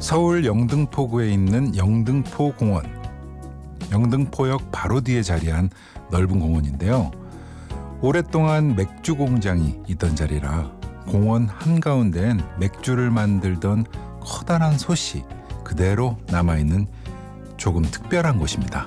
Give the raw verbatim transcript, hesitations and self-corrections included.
서울 영등포구에 있는 영등포공원. 영등포역 바로 뒤에 자리한 넓은 공원인데요. 오랫동안 맥주 공장이 있던 자리라 공원 한가운데엔 맥주를 만들던 커다란 솥이 그대로 남아있는 조금 특별한 곳입니다.